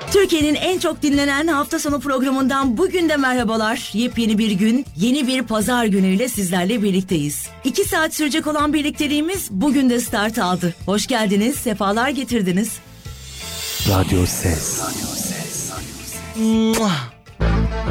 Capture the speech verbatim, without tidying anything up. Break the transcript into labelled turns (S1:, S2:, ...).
S1: Türkiye'nin en çok dinlenen hafta sonu programından bugün de merhabalar. Yepyeni bir gün, yeni bir pazar günüyle sizlerle birlikteyiz. İki saat sürecek olan birlikteliğimiz bugün de start aldı. Hoş geldiniz, sefalar getirdiniz.
S2: Radyo Ses. Radyo Ses. Radyo Ses.